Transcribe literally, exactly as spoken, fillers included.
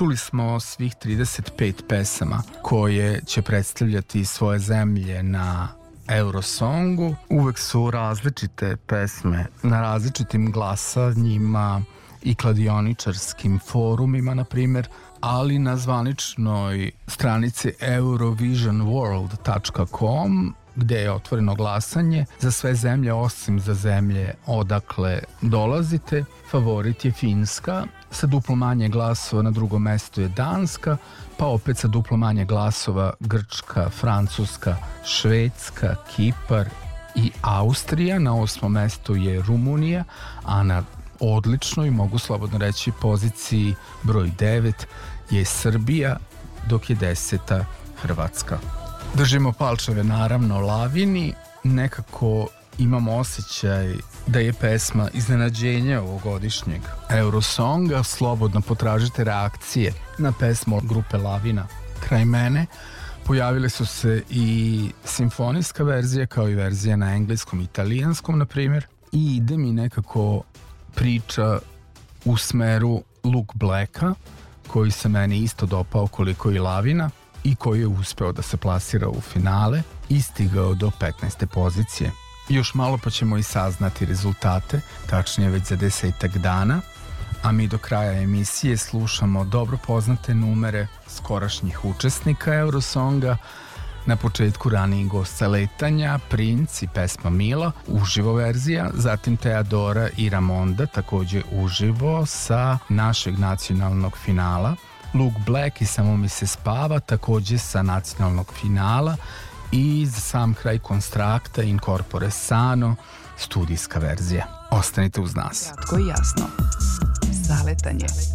Čuli smo svih trideset pet pesama koje će predstavljati svoje zemlje na Eurosongu. Uvek su različite pesme na različitim glasanjima i kladioničarskim forumima, na primjer, ali na zvaničnoj stranici eurovision world tačka com gde je otvoreno glasanje za sve zemlje osim za zemlje odakle dolazite. Favorit je Finska sa duplo manje glasova, na drugom mestu je Danska, pa opet sa duplo manje glasova Grčka, Francuska, Švedska, Kipar i Austrija. Na osmom mestu je Rumunija, a na odličnoj, mogu slobodno reći, poziciji broj devet je Srbija, dok je deseta Hrvatska. Držimo palčeve naravno Lavini, nekako imamo osjećaj da je pesma iznenađenje ovogodišnjeg Eurosonga. Slobodno potražite reakcije na pesmu grupe Lavina. Kraj mene pojavile su se i simfonijska verzija kao i verzija na engleskom i italijanskom, na primjer, i ide mi nekako priča u smeru Luke Blacka, koji se meni isto dopao koliko i Lavina i koji je uspeo da se plasira u finale i stigao do petnaeste pozicije. Još malo pa ćemo i saznati rezultate, tačnije već za desetak dana, a mi do kraja emisije slušamo dobro poznate numere skorašnjih učesnika Eurosonga. Na početku raniji gost sa letanja, Prince i pesma Mila, uživo verzija, zatim Teodora i Ramonda, takođe uživo sa našeg nacionalnog finala, Luke Black i Samo mi se spava, takođe sa nacionalnog finala, i za sam kraj Konstrakta in corpore sano, studijska verzija. Ostanite uz nas. Kratko i jasno. Zaletanje.